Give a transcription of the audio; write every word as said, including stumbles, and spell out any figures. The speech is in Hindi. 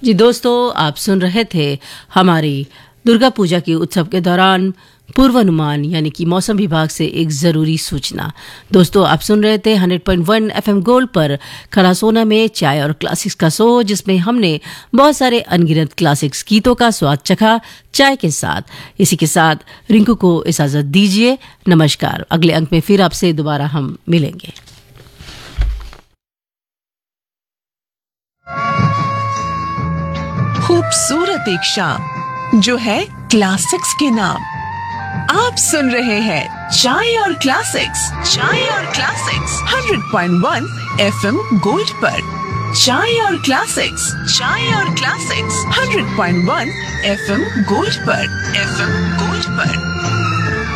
जी दोस्तों, आप सुन रहे थे हमारी दुर्गा पूजा के उत्सव के दौरान पूर्वानुमान यानी कि मौसम विभाग से एक ज़रूरी सूचना। दोस्तों, आप सुन रहे थे hundred point one FM gold पर खरा सोना में चाय और क्लासिक्स का शो, जिसमें हमने बहुत सारे अनगिनत क्लासिक्स गीतों का स्वाद चखा चाय के साथ। इसी के साथ रिंकू को इजाज़त दीजिए। नमस्कार। अगले अंक में फिर आपसे दोबारा हम मिलेंगे। खूबसूरत एक शाम जो है क्लासिक्स के नाम। आप सुन रहे हैं चाय और क्लासिक्स, चाय और classics hundred point one FM gold पर। चाय और क्लासिक्स, चाय और classics hundred point one FM gold पर, एफएम गोल्ड पर।